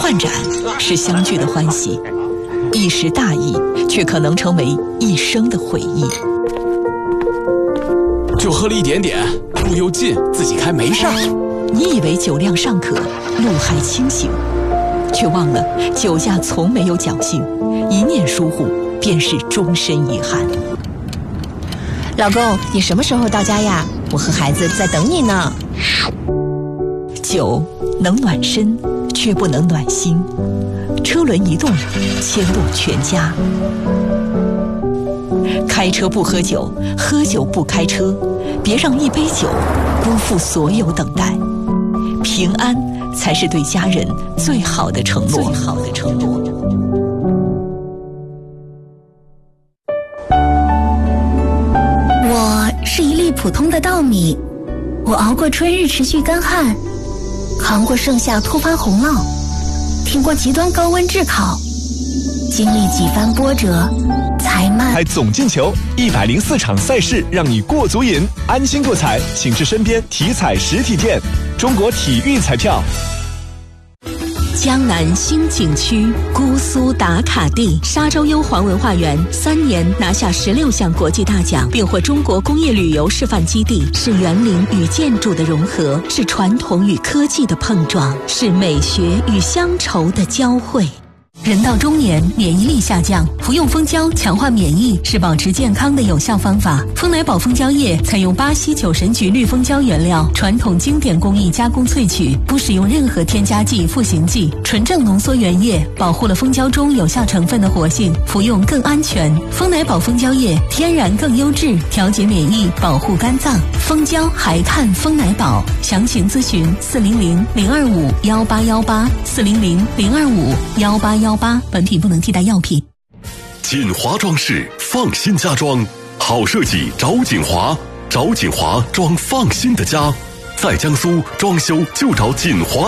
换盏是相聚的欢喜，一时大意却可能成为一生的回忆。 就喝了一点点，路又近，自己开没事儿。 你以为酒量尚可，路还清醒，却忘了酒驾从没有侥幸，一念疏忽便是终身遗憾。 老公，你什么时候到家呀？我和孩子在等你呢。 酒能暖身，却不能暖心。车轮一动，牵动全家。开车不喝酒，喝酒不开车，别让一杯酒辜负所有等待。平安才是对家人最好的承诺。 我是一粒普通的稻米，我熬过春日持续干旱，扛过盛夏突发洪涝，挺过极端高温炙烤，经历几番波折，才慢。 开总进球104场赛事，让你过足瘾。安心购彩，请至身边体彩实体店。中国体育彩票。 江南新景区姑苏打卡地沙洲优皇文化园3年拿下16项国际大奖，并获中国工业旅游示范基地，是园林与建筑的融合，是传统与科技的碰撞，是美学与乡愁的交汇。人到中年，免疫力下降，服用蜂胶强化免疫是保持健康的有效方法。蜂奶宝蜂胶液采用巴西酒神菊绿蜂胶原料，传统经典工艺加工萃取，不使用任何添加剂、赋形剂，纯正浓缩原液，保护了蜂胶中有效成分的活性，服用更安全。蜂奶宝蜂胶液天然更优质，调节免疫，保护肝脏。蜂胶还看蜂奶宝，详情咨询400-025-1818，400-025-1818。本品不能替代药品。 锦华装饰，放心家装，好设计找锦华，找锦华装放心的家。在江苏装修就找锦华。